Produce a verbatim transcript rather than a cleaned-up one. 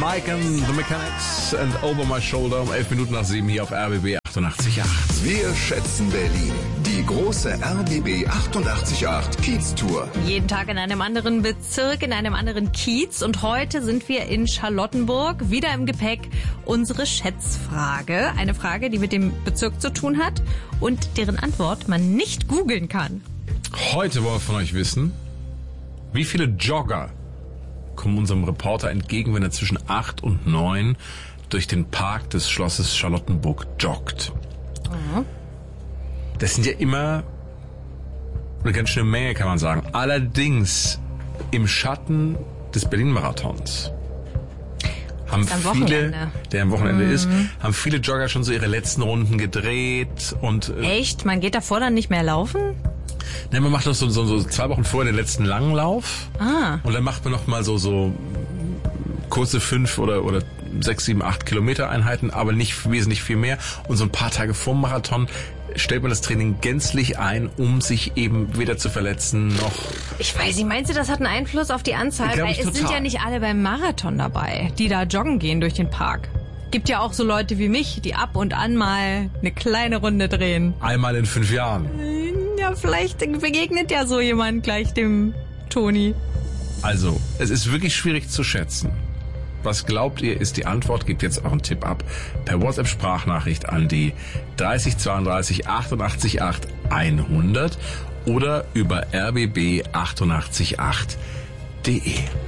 Mike and the Mechanics and Over My Shoulder um elf Minuten nach sieben hier auf R B B achtundachtzig Komma acht. Wir schätzen Berlin. Die große R B B achtundachtzig Komma acht Kiez-Tour. Jeden Tag in einem anderen Bezirk, in einem anderen Kiez. Und heute sind wir in Charlottenburg. Wieder im Gepäck unsere Schätzfrage. Eine Frage, die mit dem Bezirk zu tun hat und deren Antwort man nicht googeln kann. Heute wollen wir von euch wissen, wie viele Jogger kommen unserem Reporter entgegen, wenn er zwischen acht und neun durch den Park des Schlosses Charlottenburg joggt. Mhm. Das sind ja immer eine ganz schöne Menge, kann man sagen. Allerdings im Schatten des Berlin-Marathons haben viele, der am Wochenende mhm. ist, haben viele Jogger schon so ihre letzten Runden gedreht und echt? Man geht davor dann nicht mehr laufen? Ne, man macht noch so, so, so zwei Wochen vorher den letzten langen Lauf. Ah. Und dann macht man noch mal so, so kurze fünf oder, oder sechs, sieben, acht Kilometer Einheiten, aber nicht wesentlich viel mehr. Und so ein paar Tage vor dem Marathon stellt man das Training gänzlich ein, um sich eben weder zu verletzen noch... Ich weiß nicht, meinst du, das hat einen Einfluss auf die Anzahl? Weil es total. Sind ja nicht alle beim Marathon dabei, die da joggen gehen durch den Park. Gibt ja auch so Leute wie mich, die ab und an mal eine kleine Runde drehen. Einmal in fünf Jahren. Ja, vielleicht begegnet ja so jemand gleich dem Toni. Also, es ist wirklich schwierig zu schätzen. Was glaubt ihr, ist die Antwort? Gebt jetzt euren Tipp ab per WhatsApp-Sprachnachricht an die dreißig zweiunddreißig achtundachtzig acht hundert oder über r b b achtundachtzig acht punkt d e.